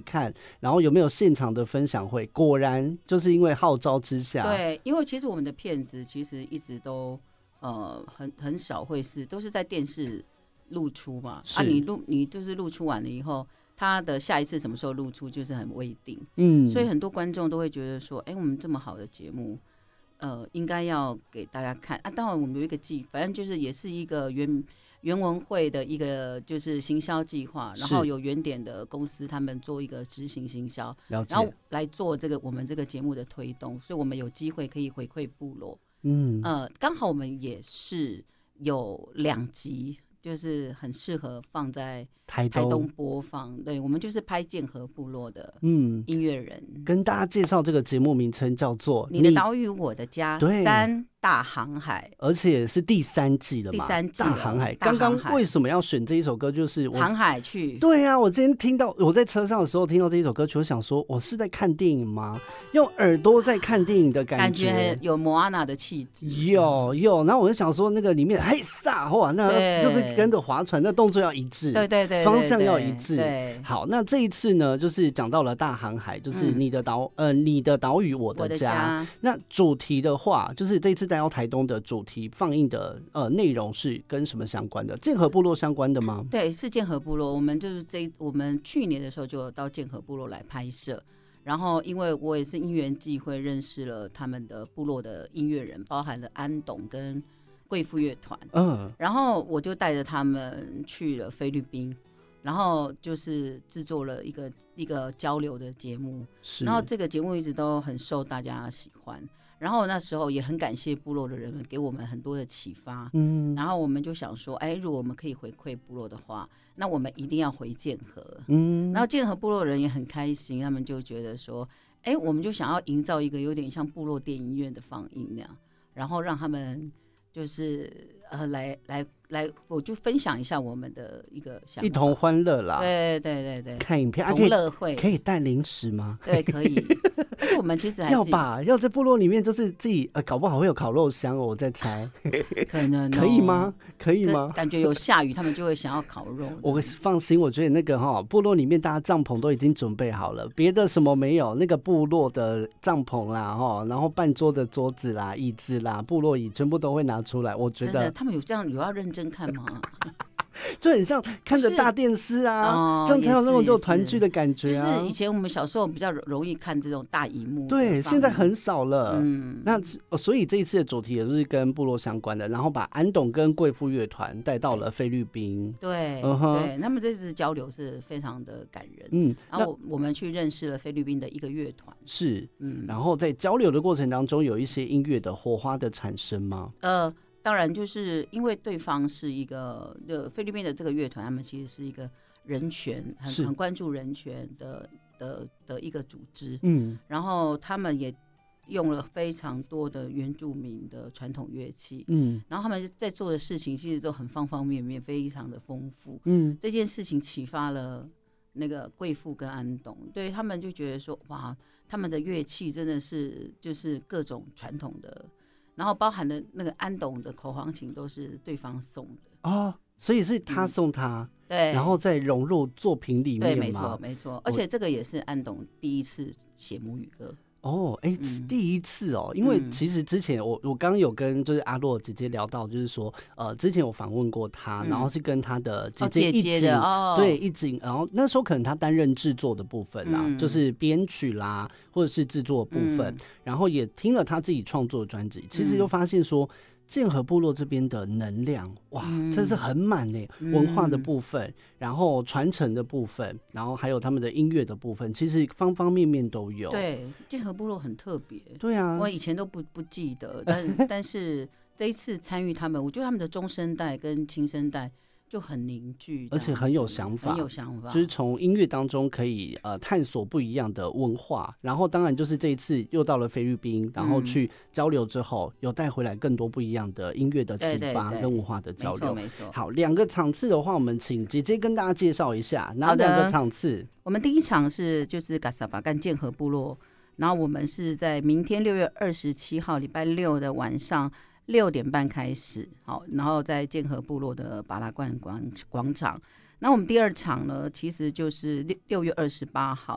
看，然后有没有现场的分享会？果然就是因为号召之下， 对，因为其实我们的片子其实一直都很少会都是在电视露出嘛，你就是露出完了以后，他的下一次什么时候露出就是很未定，所以很多观众都会觉得说，我们这么好的节目，应该要给大家看啊。当然我们有一个反正就是也是一个原文会的一个就是行销计划，然后有原点的公司他们做一个执行行销，然后来做我们这个节目的推动，所以我们有机会可以回馈部落。刚好我们也是有2集，就是很适合放在台东播放。对，我们就是拍剑河部落的音乐人。 跟大家介绍这个节目名称叫做你的岛屿我的家3大航海， 而且是第3季了嘛？第3季大航海。刚刚为什么要选这一首歌？就是航海去。 对啊，我今天听到我在车上的时候听到这一首歌曲，我想说我是在看电影吗？用耳朵在看电影的感觉有莫阿娜的气质。 有，然后我就想说那个里面嘿撒哇，那就是跟着划船，那动作要一致， 对， 方向要一致。 对， 好，那这一次呢，就是讲到了大航海，就是你的岛屿我的家。那主题的话，就是这一次带到台东的主题放映的内容是跟什么相关的？剑河部落相关的吗？ 对，是剑河部落。我们就是我们去年的时候就有到剑河部落来拍摄，然后因为我也是因缘际会认识了他们的部落的音乐人，包含了安董跟贵妇乐团，然后我就带着他们去了菲律宾，然后就是制作了一个交流的节目，然后这个节目一直都很受大家喜欢。然后那时候也很感谢部落的人们给我们很多的启发，然后我们就想说，如果我们可以回馈部落的话，那我们一定要回剑河，然后剑河部落的人也很开心，他们就觉得说，我们就想要营造一个有点像部落电影院的放映那样，然后让他们就是来，我就分享一下我们的一个想法， 一同欢乐啦。 对， 看影片同乐会可以带零食吗？ 对，可以。而且我们其实还是要在部落里面，就是自己搞不好会有烤肉香哦，我在猜。 可能可以吗？可以吗？ 感觉有下雨，他们就会想要烤肉。 我放心，我觉得那个部落里面大家帐篷都已经准备好了，别的什么没有，那个部落的帐篷啦，然后办桌的桌子啦、椅子啦、部落椅全部都会拿出来。我觉得他们有这样有要认真看吗？ 就很像看着大电视啊，这样才有那种就团聚的感觉啊。 就是以前我们小时候比较容易看这种大荧幕， 对，现在很少了。那所以这一次的主题也是跟部落相关的，然后把安董跟贵妇乐团带到了菲律宾。 对，他们这次交流是非常的感人。然后我们去认识了菲律宾的一个乐团。 是，然后在交流的过程当中，有一些音乐的火花的产生吗？ 当然，就是因为对方是一个菲律宾的这个乐团，他们其实是一个人权很关注人权的一个组织，然后他们也用了非常多的原住民的传统乐器，然后他们在做的事情其实都很方方面面，非常的丰富，这件事情启发了那个贵妇跟安董，对他们就觉得说，哇，他们的乐器真的是就是各种传统的。然后包含的那个安董的口簧琴都是对方送的所以是他送他， 对， 然后再融入作品里面对，没错，而且这个也是安董第一次写母语歌。 第一次因为其实之前我刚刚有跟就是阿洛姐姐聊到，就是说之前我访问过她，然后是跟她的姐姐一起对一起，然后那时候可能她担任制作的部分啦，就是编曲啦或者是制作的部分，然后也听了她自己创作的专辑，其实就发现说剑河部落这边的能量，哇，真是很满耶！文化的部分，然后传承的部分，然后还有他们的音乐的部分，其实方方面面都有。 对，剑河部落很特别。 对啊， 我以前都不记得，但是这一次参与他们，我觉得他们的中生代跟轻生代就很凝聚， 而且很有想法，就是从音乐当中可以探索不一样的文化，然后当然就是这一次又到了菲律宾，然后去交流之后，有带回来更多不一样的音乐的启发跟文化的交流。 没错。 好，2个场次的话，我们请姐姐跟大家介绍一下哪2个场次。 我们第一场就是嘎萨巴干剑河部落，然后我们是在明天6月27号礼拜六的晚上6点半开始，好，然后在剑河部落的巴拉冠广场。那我们第2场呢，其实就是6月28号，